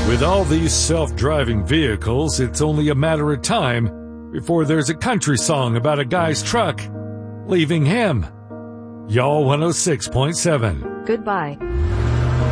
With all these self-driving vehicles, it's only a matter of time before there's a country song about a guy's truck leaving him. Y'all 106.7. Goodbye.